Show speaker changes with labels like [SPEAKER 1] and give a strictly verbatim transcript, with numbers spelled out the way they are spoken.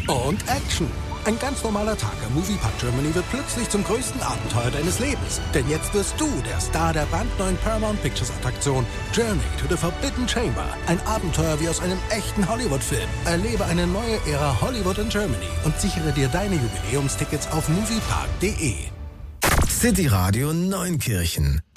[SPEAKER 1] und Action. Ein ganz normaler Tag am Moviepark Germany wird plötzlich zum größten Abenteuer deines Lebens. Denn jetzt wirst du der Star der brandneuen Paramount Pictures Attraktion Journey to the Forbidden Chamber. Ein Abenteuer wie aus einem echten Hollywood-Film. Erlebe eine neue Ära Hollywood in Germany und sichere dir deine Jubiläumstickets auf moviepark punkt de.
[SPEAKER 2] City Radio Neunkirchen